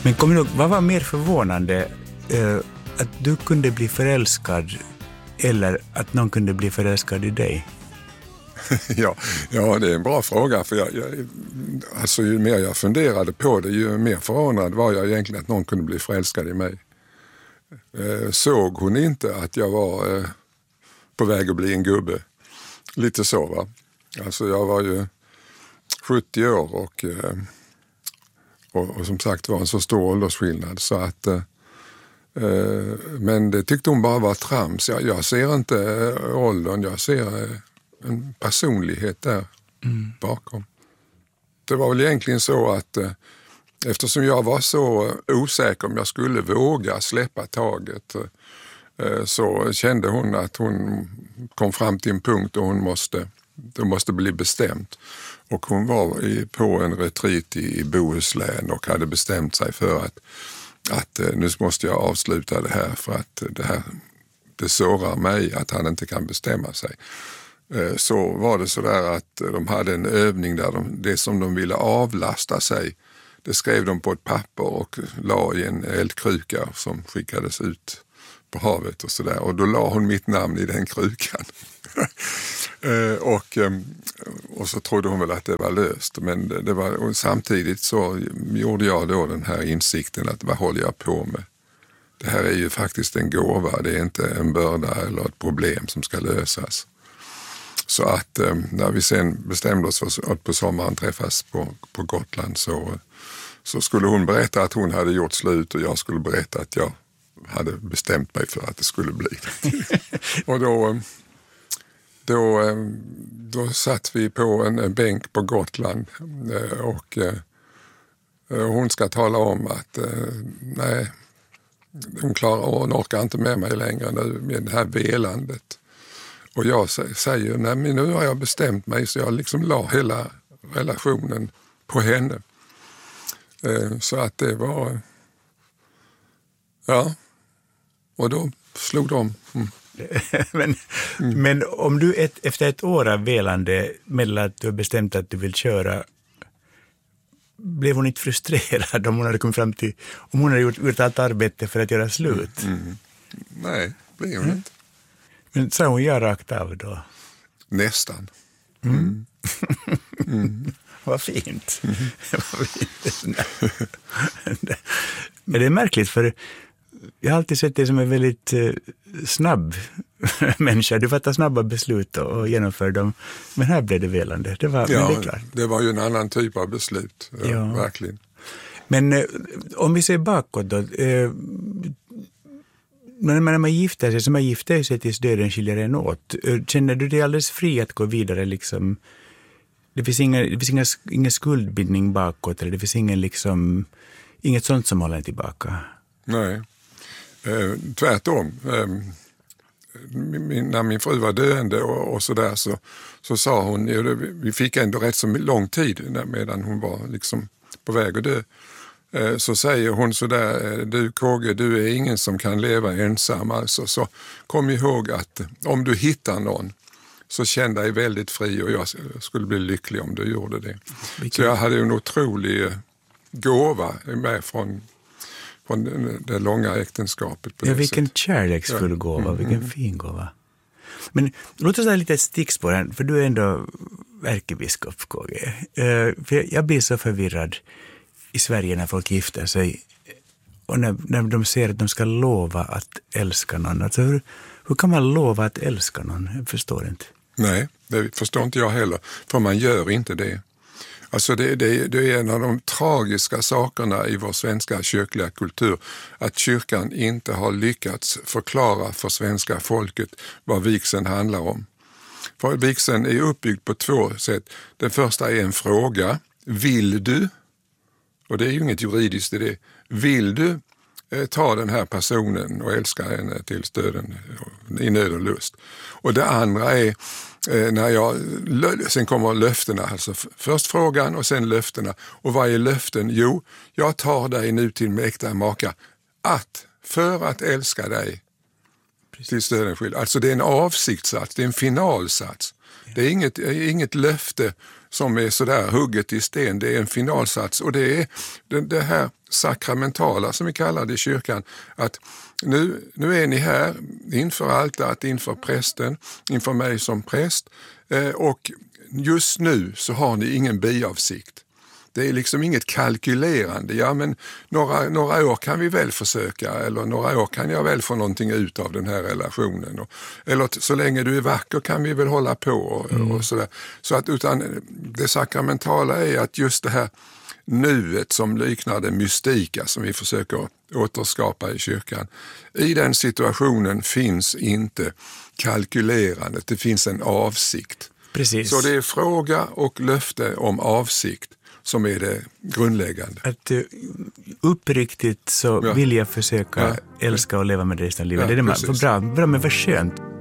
Men vad var mer förvånande? Att du kunde bli förälskad eller att någon kunde bli förälskad i dig? Ja, det är en bra fråga. För alltså, ju mer jag funderade på det, ju mer förvånad var jag egentligen att någon kunde bli förälskad i mig. Såg hon inte att jag var på väg att bli en gubbe? Lite så, va? Alltså jag var ju 70 år och som sagt var en så stor åldersskillnad så att men det tyckte hon bara var trams. Jag ser inte åldern, jag ser en personlighet där bakom. Det var väl egentligen så att eftersom jag var så osäker om jag skulle våga släppa taget så kände hon att hon kom fram till en punkt och det måste bli bestämt. Och hon var på en retreat i Bohuslän och hade bestämt sig för att nu måste jag avsluta det här för att det sårar mig att han inte kan bestämma sig. Så var det så där att de hade en övning där det som de ville avlasta sig, det skrev de på ett papper och la i en eldkruka som skickades ut på havet och sådär. Och då la hon mitt namn i den krukan. Och så trodde hon väl att det var löst. Men och samtidigt så gjorde jag då den här insikten att vad håller jag på med? Det här är ju faktiskt en gåva, det är inte en börda eller ett problem som ska lösas. Så att när vi sen bestämde oss för att på sommaren träffas på Gotland så skulle hon berätta att hon hade gjort slut och jag skulle berätta att jag hade bestämt mig för att det skulle bli det. Och då satt vi på en bänk på Gotland och hon ska tala om att nej, hon orkar inte med mig längre nu med det här velandet. Och jag säger, nej men nu har jag bestämt mig så jag liksom la hela relationen på henne. Så att det var, ja, och då slog de. Men om du efter ett år av velande meddelar att du har bestämt att du vill köra, blev hon inte frustrerad om hon hade kommit fram till, om hon hade gjort allt arbete för att göra slut? Nej, blev hon inte. Men sa hon ja rakt av då? Nästan. Vad fint. Men det är märkligt för jag har alltid sett dig som en väldigt snabb människa. Du fattar snabba beslut och genomför dem. Men här blev det velande. Det var klart. Det var ju en annan typ av beslut. Ja. Verkligen. Men om vi ser bakåt då. När man gifter sig, så man gifter sig tills döden skiljer en åt. Känner du dig alldeles fri att gå vidare liksom? Det finns ingen skuldbindning bakåt eller det finns inget sånt som håller en tillbaka? Nej, tvärtom. När min fru var döende och sådär så sa hon, vi fick ändå rätt så lång tid medan hon var liksom på väg att dö. Så säger hon sådär, du KG, du är ingen som kan leva ensam alltså. Så kom ihåg att om du hittar någon så känn dig väldigt fri och jag skulle bli lycklig om du gjorde det. Så jag hade en otrolig gåva med från det långa äktenskapet. På vilken kärleksfull gåva, vilken fin gåva. Men låt oss ha lite stickspår här, för du är ändå ärkebiskop KG. För jag blir så förvirrad i Sverige när folk gifter sig och när de ser att de ska lova att älska någon. Alltså hur kan man lova att älska någon? Jag förstår inte. Nej, det förstår inte jag heller. För man gör inte det. Alltså det är en av de tragiska sakerna i vår svenska kyrkliga kultur. Att kyrkan inte har lyckats förklara för svenska folket vad vigseln handlar om. För vigseln är uppbyggd på två sätt. Den första är en fråga. Vill du? Och det är ju inget juridiskt i det. Vill du ta den här personen och älska henne till döden i nöd och lust? Och det andra är sen kommer löftena. Alltså först frågan och sen löftena. Och vad är löften? Jo, jag tar dig nu till min äkta maka för att älska dig till döden skild. Alltså det är en avsiktssats, det är en finalsats. Det är inget löfte som är sådär hugget i sten. Det är en finalsats och det är det här sakramentala som vi kallar det i kyrkan. Att nu är ni här inför altaret, inför prästen, inför mig som präst och just nu så har ni ingen biavsikt. Det är liksom inget kalkylerande. Ja, men några år kan vi väl försöka eller några år kan jag väl få någonting ut av den här relationen. Eller så länge du är vacker kan vi väl hålla på och sådär. Så att utan det sakramentala är att just det här nuet som liknar det mystika som vi försöker återskapa i kyrkan. I den situationen finns inte kalkylerandet, det finns en avsikt. Precis. Så det är fråga och löfte om avsikt som är det grundläggande. Att uppriktigt så vill jag försöka älska och leva med resten av livet. Det är det man, bra men vad skönt.